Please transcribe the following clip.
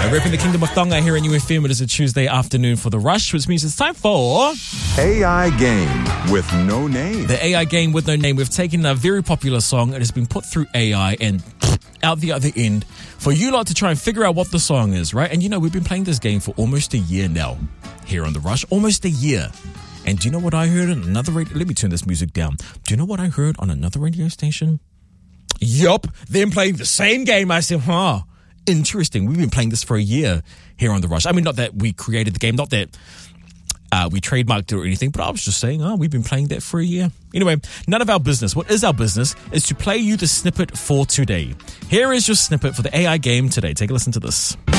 Repping the Kingdom of Tonga here in UFM. It is a Tuesday afternoon for The Rush, which means it's time for AI Game with No Name. the AI Game with No Name. We've taken a very popular song. It has been put through AI and out the other end for you lot to try and figure out what the song is, right? And you know, we've been playing this game for almost a year now here on The Rush. Almost a year. And do you know what I heard on another radio? Let me turn this music down. Do you know what I heard on another radio station? Yup, them playing the same game. I said, interesting. We've been playing this for a year here on The Rush. I mean, not that we created the game, not that we trademarked it or anything, but I was just saying, we've been playing that for a year. Anyway, none of our business. What is our business is to play you the snippet for today. Here is your snippet for the AI game today. Take a listen to this.